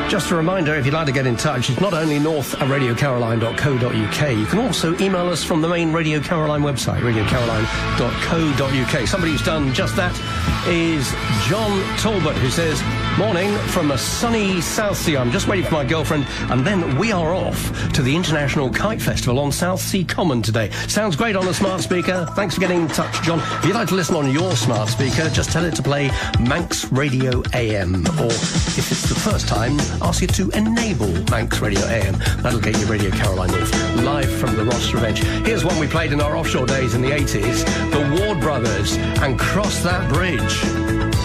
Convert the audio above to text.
Just a reminder, if you'd like to get in touch, it's not only north@radiocaroline.co.uk. You can also email us from the main Radio Caroline website, radiocaroline.co.uk. Somebody who's done just that is John Talbot, who says, morning from a sunny Southsea. I'm just waiting for my girlfriend, and then we are off to the International Kite Festival on Southsea Common today. Sounds great on the smart speaker. Thanks for getting in touch, John. If you'd like to listen on your smart speaker, just tell it to play Manx Radio AM, or if it's the first time, ask it to enable Manx Radio AM. That'll get you Radio Caroline North, live from the Ross Revenge. Here's one we played in our offshore days in the 80s, the Ward Brothers, and Cross That Bridge.